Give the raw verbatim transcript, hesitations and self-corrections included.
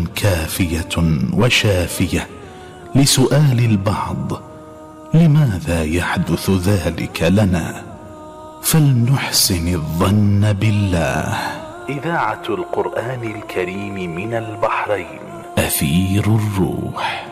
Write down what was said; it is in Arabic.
كافية وشافية لسؤال البعض: لماذا يحدث ذلك لنا؟ فلنحسن الظن بالله. إذاعة القرآن الكريم من البحرين، أثير الروح.